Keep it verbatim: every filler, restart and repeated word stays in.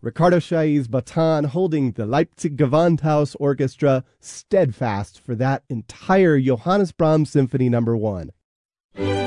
Ricardo Chailly's baton holding the Leipzig Gewandhaus Orchestra steadfast for that entire Johannes Brahms Symphony number one.